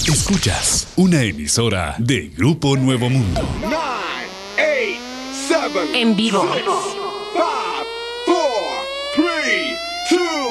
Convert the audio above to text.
Escuchas una emisora de Grupo Nuevo Mundo. 9, 8, 7. En vivo.